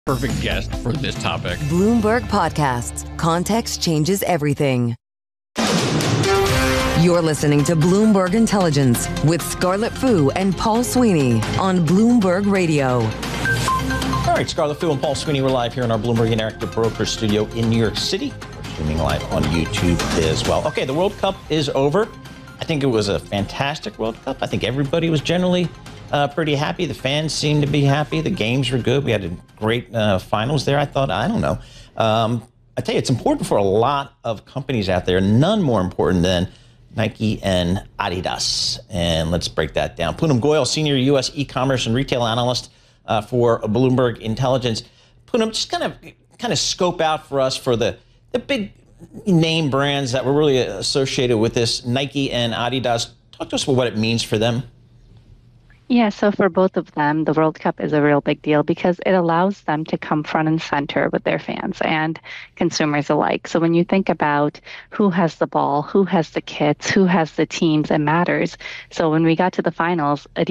Perfect guest for this topic. Bloomberg Podcasts. Context changes everything. You're listening to Bloomberg Intelligence with Scarlett Fu and Paul Sweeney on Bloomberg Radio. All right, Scarlett Fu and Paul Sweeney, we're live here in our Bloomberg Interactive Brokers studio in New York City. We're streaming live on YouTube as well. Okay, the World Cup is over. I think it was a fantastic World Cup. I think everybody was generally pretty happy. The fans seemed to be happy. The games were good. We had a great finals there. I don't know. I tell you, it's important for a lot of companies out there, none more important than Nike and Adidas. And let's break that down. Poonam Goyal, Senior U.S. E-commerce and Retail Analyst for Bloomberg Intelligence. Poonam, just kind of scope out for us for the big name brands that were really associated with this, Nike and Adidas. Talk to us about what it means for them. Yeah, so for both of them, the World Cup is a real big deal because it allows them to come front and center with their fans and consumers alike. So when you think about who has the ball, who has the kits, who has the teams, it matters. So when we got to the finals,